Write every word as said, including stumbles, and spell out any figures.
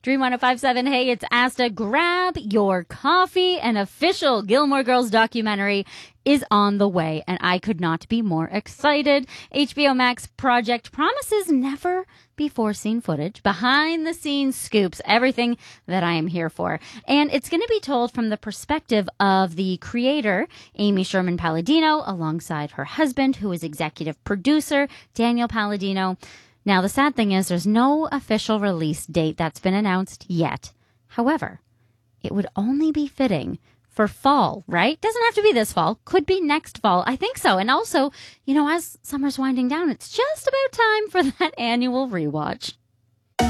Dream one oh five seven, hey, it's Asta. Grab your coffee. An official Gilmore Girls documentary is on the way, and I could not be more excited. H B O Max Project promises never before seen footage, behind the scenes scoops, everything that I am here for. And it's going to be told from the perspective of the creator, Amy Sherman Palladino, alongside her husband, who is executive producer, Daniel Palladino. Now, the sad thing is there's no official release date that's been announced yet. However, it would only be fitting for fall, right? Doesn't have to be this fall. Could be next fall. I think so. And also, you know, as summer's winding down, it's just about time for that annual rewatch.